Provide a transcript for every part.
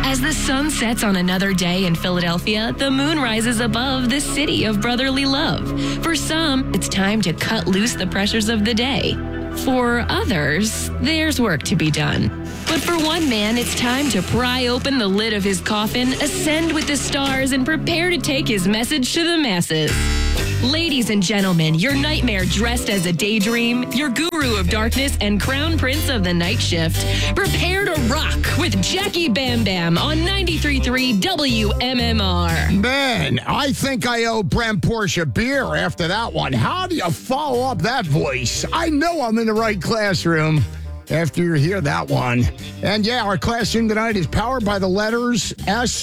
As the sun sets on another day in Philadelphia, the moon rises above the city of brotherly love. For some, it's time to cut loose the pressures of the day. For others, there's work to be done. But for one man, it's time to pry open the lid of his coffin, ascend with the stars, and prepare to take his message to the masses. Ladies and gentlemen, your nightmare dressed as a daydream, your guru of darkness and crown prince of the night shift. Prepare to rock with Jackie Bam Bam on 93.3 WMMR. Man, I think I owe Brent Porsche a beer after that one. How do you follow up that voice? I know I'm in the right classroom after you hear that one. And yeah, our classroom tonight is powered by the letters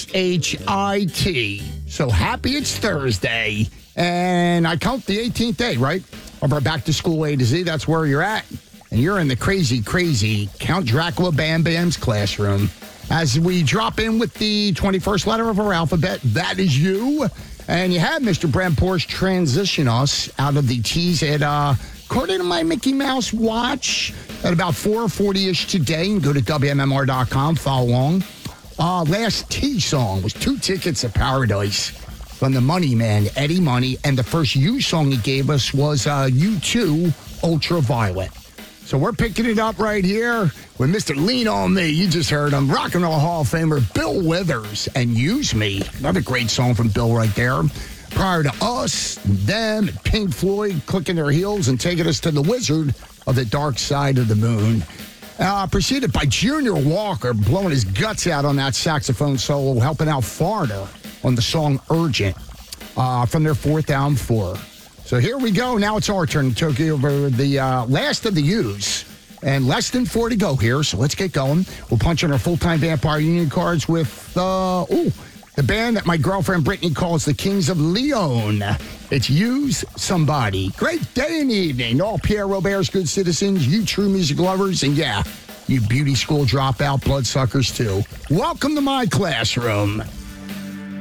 SHIT. So happy it's Thursday. And I count the 18th day, right, of our Back to School A to Z. That's where you're at. And you're in the crazy, crazy Count Dracula Bam Bam's classroom. As we drop in with the 21st letter of our alphabet, that is you. And you had Mr. Brent Porsche transition us out of the T's at, according to my Mickey Mouse watch, at about 4:40-ish today. And go to WMMR.com, follow along. Last T song was 2 Tickets to Paradise from the Money Man, Eddie Money. And the first U song he gave us was U2, Ultraviolet. So we're picking it up right here with Mr. Lean On Me. You just heard him. Rock and Roll Hall of Famer Bill Withers and Use Me. Another great song from Bill right there. Prior to us, them, Pink Floyd clicking their heels and taking us to the Wizard of the Dark Side of the Moon. Preceded by Junior Walker blowing his guts out on that saxophone solo, helping out Foreigner on the song Urgent from their 4th album, 4. So here we go. Now it's our turn to take over the last of the U's. And less than 4 to go here, so let's get going. We'll punch on our full-time Vampire Union cards with, the band that my girlfriend Brittany calls the Kings of Leon. It's Use Somebody. Great day and evening. All Pierre Robert's good citizens, you true music lovers, and yeah, you beauty school dropout bloodsuckers too. Welcome to my classroom.